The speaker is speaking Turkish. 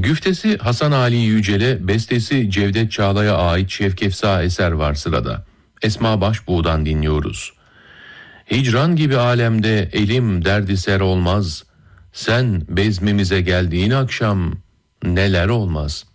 Güftesi Hasan Ali Yücel'e, bestesi Cevdet Çağla'ya ait şevkefsa eser var sırada. Esma Başbuğ'dan dinliyoruz. Hicran gibi alemde elim derdiser olmaz, sen bezmimize geldiğin akşam neler olmaz.